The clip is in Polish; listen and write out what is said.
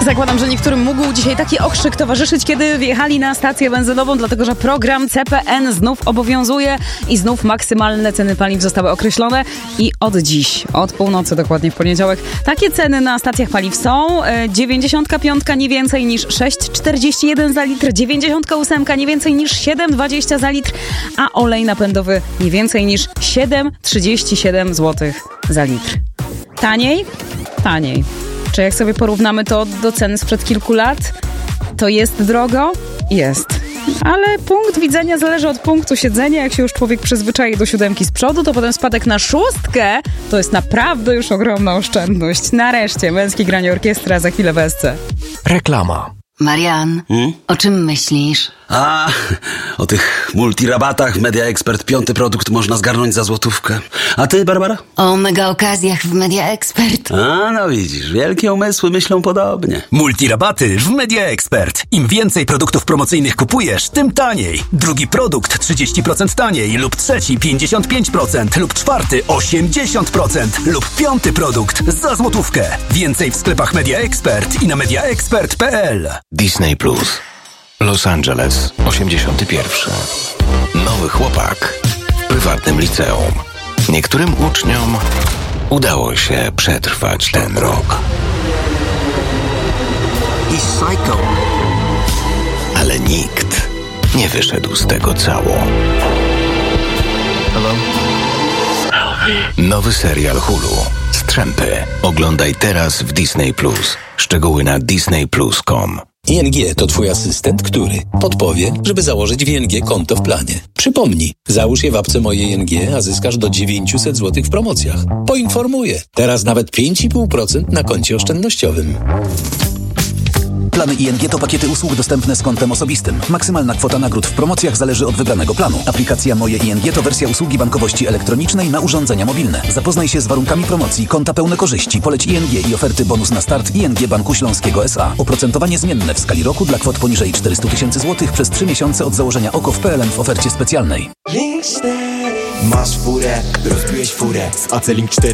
Zakładam, że niektórym mógł dzisiaj taki okrzyk towarzyszyć, kiedy wjechali na stację benzynową, dlatego że program CPN znów obowiązuje i znów maksymalne ceny paliw zostały określone i od dziś, od północy dokładnie w poniedziałek, takie ceny na stacjach paliw są. 95 nie więcej niż 6,41 za litr, 98 nie więcej niż 7,20 za litr, a olej napędowy nie więcej niż 7,37 zł za litr. Taniej? Taniej. Czy jak sobie porównamy to do ceny sprzed kilku lat, to jest drogo? Jest. Ale punkt widzenia zależy od punktu siedzenia. Jak się już człowiek przyzwyczai do 7 z przodu, to potem spadek na 6 to jest naprawdę już ogromna oszczędność. Nareszcie, Męskie Granie Orkiestra, za chwilę w SC. Reklama. Marian, o czym myślisz? O tych multirabatach w Media Expert 5. produkt można zgarnąć za złotówkę. A ty, Barbara? O mega okazjach w Media Expert. No widzisz, wielkie umysły myślą podobnie. Multirabaty w Media Expert. Im więcej produktów promocyjnych kupujesz, tym taniej. Drugi produkt 30% taniej lub trzeci 55% lub czwarty 80% lub 5. produkt za złotówkę. Więcej w sklepach Media Expert i na mediaexpert.pl. Disney Plus. Los Angeles, 81. Nowy chłopak w prywatnym liceum. Niektórym uczniom udało się przetrwać ten rok. Ale nikt nie wyszedł z tego cało. Nowy serial Hulu. Strzępy. Oglądaj teraz w Disney Plus. Szczegóły na disneyplus.com. ING to twój asystent, który podpowie, żeby założyć w ING konto w planie. Przypomnij, załóż je w apce Moje ING, a zyskasz do 900 zł w promocjach. Poinformuję, teraz nawet 5,5% na koncie oszczędnościowym. Plany ING to pakiety usług dostępne z kontem osobistym. Maksymalna kwota nagród w promocjach zależy od wybranego planu. Aplikacja Moje ING to wersja usługi bankowości elektronicznej na urządzenia mobilne. Zapoznaj się z warunkami promocji, konta pełne korzyści, poleć ING i oferty bonus na start ING Banku Śląskiego S.A. Oprocentowanie zmienne w skali roku dla kwot poniżej 400 000 zł przez 3 miesiące od założenia OKO w PLN w ofercie specjalnej. Masz furę, rozbiłeś furę. Z Acelink 4